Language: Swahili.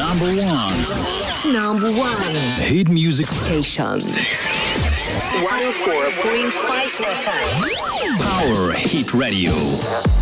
Number one. Hit music Station. 104.5 FM. Power Hit Radio.